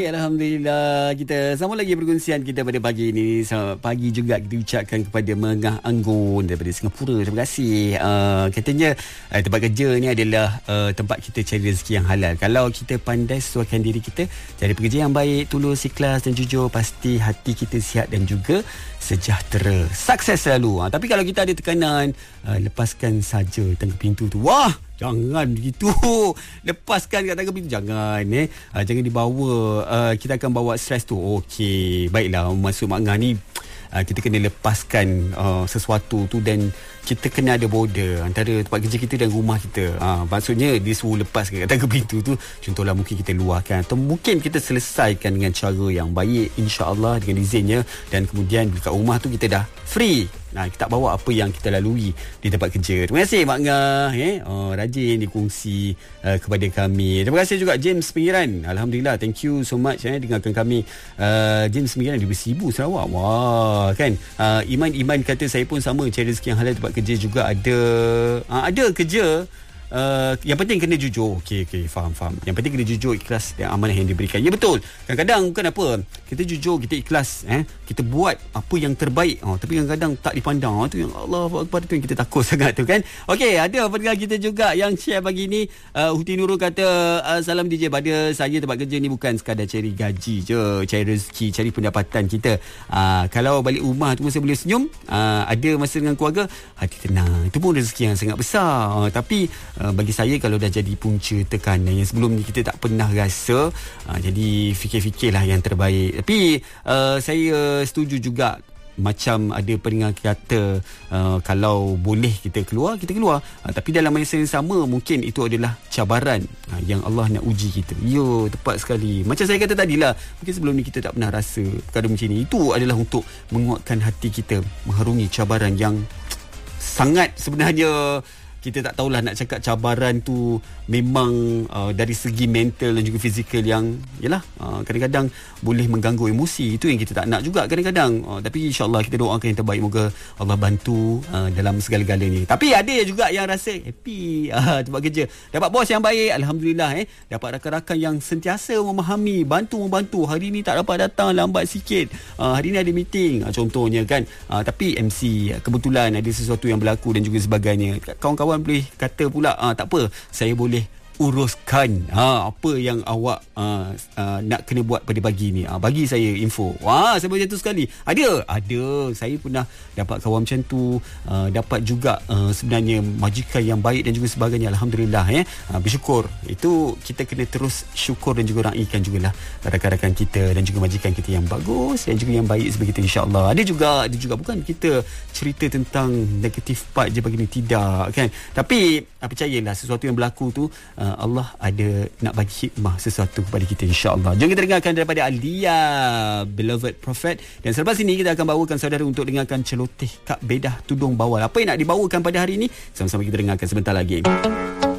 Alhamdulillah, kita sambung lagi perkongsian kita pada pagi ini. Selamat pagi juga kita ucapkan kepada Mengah Anggun daripada Singapura. Terima kasih. Katanya tempat kerja ni adalah tempat kita cari rezeki yang halal. Kalau kita pandai sesuaikan diri kita, cari pekerja yang baik, tulus, ikhlas dan jujur, pasti hati kita sihat dan juga sejahtera. Sukses selalu. Tapi kalau kita ada tekanan, lepaskan saja tangga pintu tu. Wah, jangan begitu. Lepaskan kat tangga pintu. Jangan jangan dibawa. Kita akan bawa stres tu. Okey, baiklah. Maksud Mak Ngah ni, kita kena lepaskan sesuatu tu, dan kita kena ada border antara tempat kerja kita dan rumah kita. Maksudnya dia suruh lepaskan kat tangga pintu tu. Contohlah mungkin kita luahkan, atau mungkin kita selesaikan dengan cara yang baik, insya-Allah dengan izinnya, dan kemudian dekat rumah tu kita dah free. Kita tak bawa apa yang kita lalui di tempat kerja. Terima kasih Mak Ngah, rajin dikongsi kepada kami. Terima kasih juga James Pengiran. Alhamdulillah, thank you so much dengarkan kami. James Pengiran di Besibu, Sarawak. Wah, kan. Iman kata saya pun sama, cari rezeki yang halal. Tempat kerja juga ada kerja. Yang penting kena jujur. Okey, faham. Yang penting kena jujur, ikhlas dan amanah yang diberikan. Ya, betul. Kadang-kadang bukan apa, kita jujur, kita ikhlas, kita buat apa yang terbaik, tapi kadang-kadang tak dipandang. Tu yang Allahu Akbar, tu yang kita takut sangat tu kan. Okey, ada pendengar kita juga yang share pagi ni. Huti Nurul kata, salam DJ, pada saya tempat kerja ni bukan sekadar cari gaji je, cari rezeki, cari pendapatan kita. Kalau balik rumah tu masa boleh senyum, ada masa dengan keluarga, hati tenang, itu pun rezeki yang sangat besar. Tapi bagi saya, kalau dah jadi punca tekanan yang sebelum ni kita tak pernah rasa, jadi fikir-fikirlah yang terbaik. Tapi saya setuju juga, macam ada pendengar kata, kalau boleh kita keluar, tapi dalam masa yang sama mungkin itu adalah cabaran yang Allah nak uji kita. Ya, tepat sekali. Macam saya kata tadilah, mungkin sebelum ni kita tak pernah rasa perkara macam ni. Itu adalah untuk menguatkan hati kita mengharungi cabaran yang sangat, sebenarnya kita tak tahulah nak cakap cabaran tu memang dari segi mental dan juga fizikal yang kadang-kadang boleh mengganggu emosi. Itu yang kita tak nak juga kadang-kadang. Tapi insya-Allah kita doakan yang terbaik, moga Allah bantu dalam segala-galanya. Tapi ada juga yang rasa happy tempat kerja, dapat bos yang baik, alhamdulillah. Dapat rakan-rakan yang sentiasa memahami, membantu. Hari ni tak dapat datang, lambat sikit, hari ni ada meeting contohnya kan. Tapi MC kebetulan ada sesuatu yang berlaku dan juga sebagainya. Kawan-kawan boleh kata pula, tak apa, saya boleh uruskan apa yang awak nak kena buat pada pagi ni. Bagi saya info. Wah, saya macam tu sekali. Ada. Saya pernah dapat kawan macam tu. Dapat juga sebenarnya majikan yang baik dan juga sebagainya. Alhamdulillah. Bersyukur. Itu kita kena terus syukur dan juga raikan jugalah rakan-rakan kita dan juga majikan kita yang bagus dan juga yang baik sebagai kita, insya-Allah. Ada juga bukan kita cerita tentang negatif part je bagi ni, tidak kan. Tapi percayalah, sesuatu yang berlaku tu Allah ada nak bagi hikmah sesuatu kepada kita, insya-Allah. Jom kita dengarkan daripada Alia, Beloved Prophet. Dan selepas ini kita akan bawakan saudara untuk dengarkan celoteh Kak Bedah Tudung Bawal. Apa yang nak dibawakan pada hari ini? Sama-sama kita dengarkan sebentar lagi.